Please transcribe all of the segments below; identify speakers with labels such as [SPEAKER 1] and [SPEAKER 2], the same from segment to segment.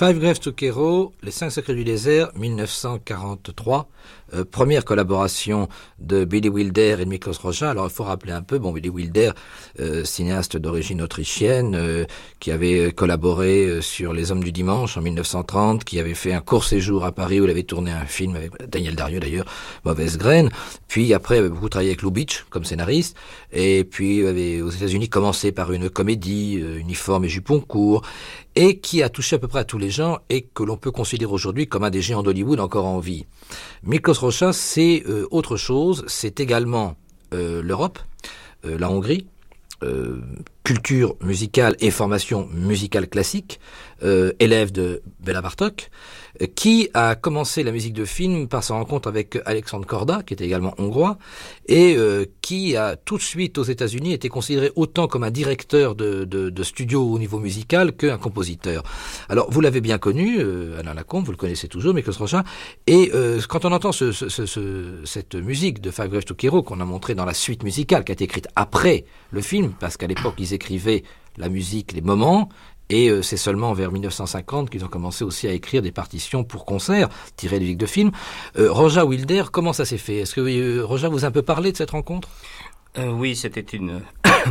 [SPEAKER 1] Five Graves to Kero, Les 5 secrets du désert, 1943. Première collaboration de Billy Wilder et de Miklos Rozsa. Alors, il faut rappeler un peu, Billy Wilder, cinéaste d'origine autrichienne, qui avait collaboré sur Les Hommes du Dimanche en 1930, qui avait fait un court séjour à Paris où il avait tourné un film avec Daniel Darieux d'ailleurs, Mauvaise Graine. Puis après, il avait beaucoup travaillé avec Lubitsch comme scénariste. Et puis, il avait aux États-Unis commencé par une comédie, Uniforme et jupons courts, et qui a touché à peu près à tous les gens et que l'on peut considérer aujourd'hui comme un des géants d'Hollywood encore en vie. Miklos Rozsa, c'est autre chose, c'est également l'Europe, la Hongrie, culture musicale et formation musicale classique, élève de Béla Bartók, qui a commencé la musique de film par sa rencontre avec Alexandre Korda, qui était également hongrois, et qui a tout de suite aux États-Unis été considéré autant comme un directeur de studio au niveau musical qu'un compositeur. Alors, vous l'avez bien connu, Alain Lacombe, vous le connaissez toujours, Miklos Rozsa, et quand on entend cette musique de Five Graves to Kero qu'on a montré dans la suite musicale, qui a été écrite après le film, parce qu'à l'époque, ils écrivaient la musique, les moments, et c'est seulement vers 1950 qu'ils ont commencé aussi à écrire des partitions pour concerts tirées de musique de film. Rozsa Wilder, comment ça s'est fait? Est-ce que Rozsa vous a un peu parlé de cette rencontre?
[SPEAKER 2] Oui, c'était une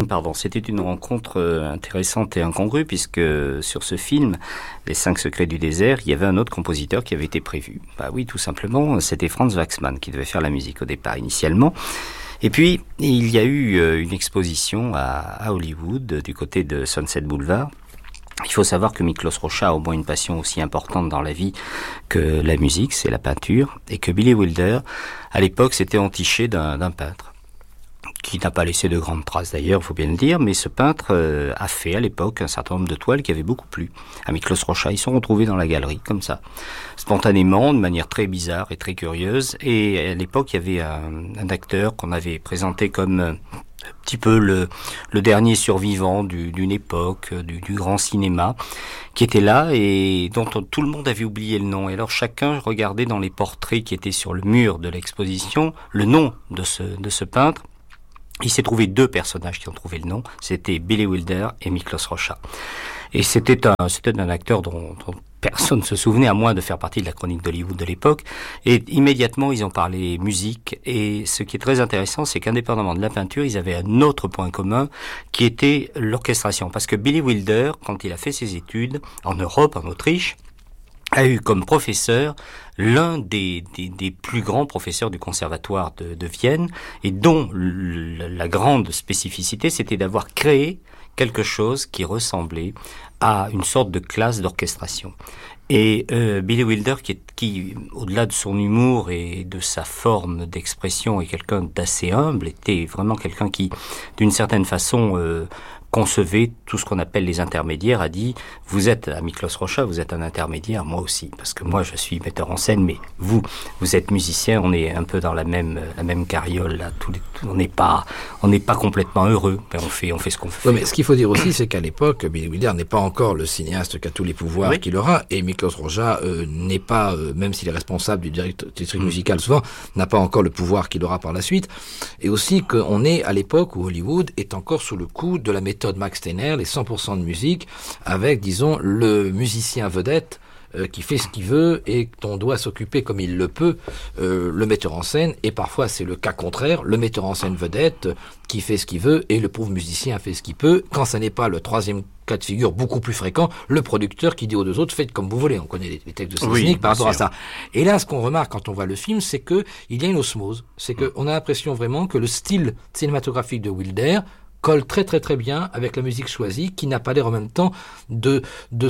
[SPEAKER 2] rencontre intéressante et incongrue, puisque sur ce film, Les 5 secrets du désert, il y avait un autre compositeur qui avait été prévu. Bah oui, tout simplement, c'était Franz Waxman qui devait faire la musique au départ initialement. Et puis, il y a eu une exposition à Hollywood, du côté de Sunset Boulevard. Il faut savoir que Miklos Rozsa a au moins une passion aussi importante dans la vie que la musique, c'est la peinture, et que Billy Wilder, à l'époque, s'était entiché d'un peintre, qui n'a pas laissé de grandes traces d'ailleurs, il faut bien le dire, mais ce peintre a fait à l'époque un certain nombre de toiles qui avaient beaucoup plu à Miklos Rozsa. Ils sont retrouvés dans la galerie, comme ça, spontanément, de manière très bizarre et très curieuse. Et à l'époque, il y avait un acteur qu'on avait présenté comme un petit peu le dernier survivant d'une époque, du grand cinéma, qui était là et dont tout le monde avait oublié le nom. Et alors chacun regardait dans les portraits qui étaient sur le mur de l'exposition le nom de ce peintre. Il s'est trouvé 2 personnages qui ont trouvé le nom, c'était Billy Wilder et Miklos Rozsa. Et c'était un acteur dont personne ne se souvenait, à moins de faire partie de la chronique d'Hollywood de l'époque. Et immédiatement, ils ont parlé musique. Et ce qui est très intéressant, c'est qu'indépendamment de la peinture, ils avaient un autre point commun, qui était l'orchestration. Parce que Billy Wilder, quand il a fait ses études en Europe, en Autriche, a eu comme professeur l'un des plus grands professeurs du conservatoire de Vienne, et dont la grande spécificité, c'était d'avoir créé quelque chose qui ressemblait à une sorte de classe d'orchestration. Et Billy Wilder, qui au-delà de son humour et de sa forme d'expression, est quelqu'un d'assez humble, était vraiment quelqu'un qui, d'une certaine façon, concevait tout ce qu'on appelle les intermédiaires, a dit, vous êtes, à Miklos Rozsa, vous êtes un intermédiaire, moi aussi, parce que moi je suis metteur en scène, mais vous êtes musicien, on est un peu dans la même carriole, là, on n'est pas complètement heureux, mais on fait ce qu'on fait.
[SPEAKER 1] Oui, mais ce qu'il faut dire aussi, c'est qu'à l'époque, Billy Wilder n'est pas encore le cinéaste qui a tous les pouvoirs qu'il aura, et Miklos Rozsa n'est pas, même s'il est responsable du district musical souvent, n'a pas encore le pouvoir qu'il aura par la suite, et aussi qu'on est à l'époque où Hollywood est encore sous le coup de la méthode Max Steiner, les 100% de musique, avec, disons, le musicien vedette qui fait ce qu'il veut et dont doit s'occuper comme il le peut le metteur en scène, et parfois c'est le cas contraire, le metteur en scène vedette qui fait ce qu'il veut et le pauvre musicien fait ce qu'il peut, quand ça n'est pas le troisième cas de figure beaucoup plus fréquent, le producteur qui dit aux 2 autres, faites comme vous voulez. On connaît les textes de Selznick par rapport à ça. Et là, ce qu'on remarque quand on voit le film, c'est que il y a une osmose, c'est qu'on a l'impression vraiment que le style cinématographique de Wilder colle très très très bien avec la musique choisie, qui n'a pas l'air en même temps de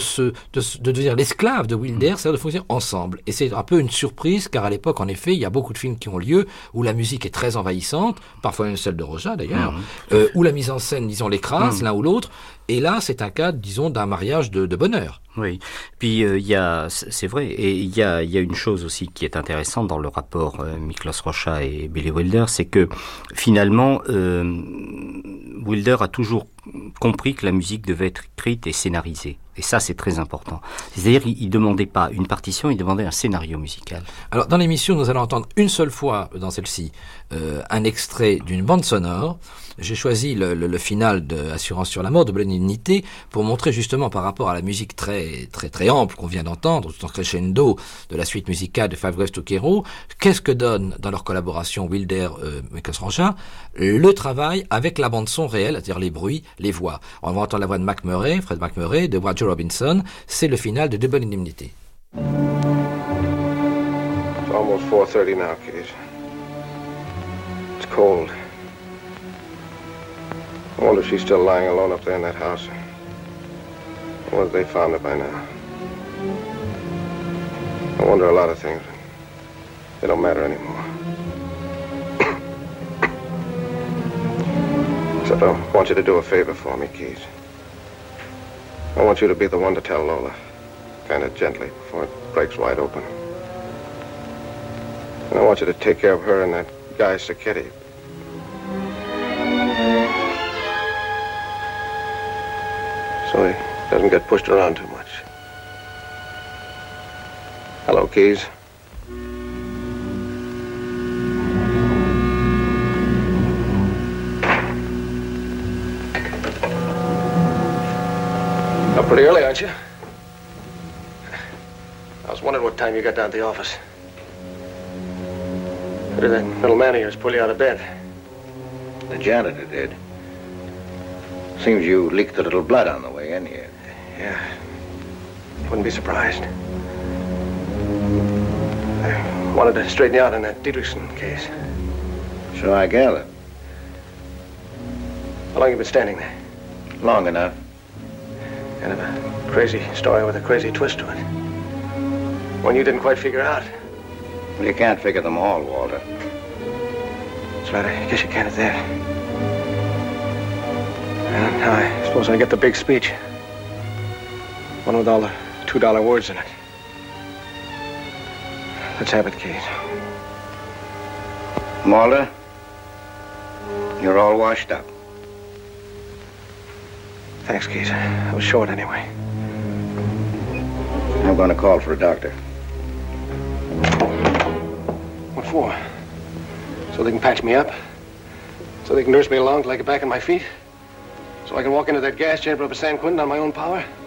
[SPEAKER 1] devenir l'esclave de Wilder, c'est-à-dire de fonctionner ensemble. Et c'est un peu une surprise, car à l'époque, en effet, il y a beaucoup de films qui ont lieu où la musique est très envahissante, parfois une celle de Rozsa d'ailleurs, où la mise en scène, disons, l'écrase l'un ou l'autre. Et là, c'est un cas, disons, d'un mariage de bonheur.
[SPEAKER 2] Oui. Puis c'est vrai, et il y a une chose aussi qui est intéressante dans le rapport Miklos Rozsa et Billy Wilder, c'est que finalement Wilder a toujours compris que la musique devait être écrite et scénarisée. Et ça, c'est très important. C'est-à-dire, il demandait pas une partition, il demandait un scénario musical.
[SPEAKER 1] Alors, dans l'émission, nous allons entendre une seule fois, dans celle-ci, un extrait d'une bande sonore. J'ai choisi le final de Assurance sur la mort de Benignité pour montrer justement par rapport à la musique très ample qu'on vient d'entendre, tout en crescendo de la suite musicale de Five Ways to Kero, qu'est-ce que donne dans leur collaboration Wilder, Miklos-Rozsa, le travail avec la bande son réelle, c'est-à-dire les bruits, les voix. On va entendre la voix de Fred McMurray, de Roger Robinson, c'est le final de Double Indemnity.
[SPEAKER 3] It's almost 4:30 now, Keys. It's cold. I wonder if she's still lying alone up there in that house. I wonder if they found her by now. I wonder a lot of things. They don't matter anymore. Except I want you to do a favor for me, Keys. I want you to be the one to tell Lola, kind of gently, before it breaks wide open. And I want you to take care of her and that guy Sacchetti. So he doesn't get pushed around too much. Hello, Keys. Up pretty early, aren't you? I was wondering what time you got down to the office. Or did that little man of yours pull you out of bed?
[SPEAKER 4] The janitor did. Seems you leaked a little blood on the way in here.
[SPEAKER 3] Yeah. Wouldn't be surprised. I wanted to straighten you out on that Dietrichson case.
[SPEAKER 4] So I gather.
[SPEAKER 3] How long you been standing there?
[SPEAKER 4] Long enough.
[SPEAKER 3] Kind of a crazy story with a crazy twist to it. One you didn't quite figure out.
[SPEAKER 4] Well, you can't figure them all, Walter.
[SPEAKER 3] That's right, I guess you can at that. And now I suppose I get the big speech. One with all the $2 words in it. Let's have it, Keys.
[SPEAKER 4] Walter, you're all washed up.
[SPEAKER 3] Thanks, Keys. I was short anyway.
[SPEAKER 4] I'm going to call for a doctor.
[SPEAKER 3] What for? So they can patch me up? So they can nurse me along till I get back on my feet? So I can walk into that gas chamber up at San Quentin on my own power?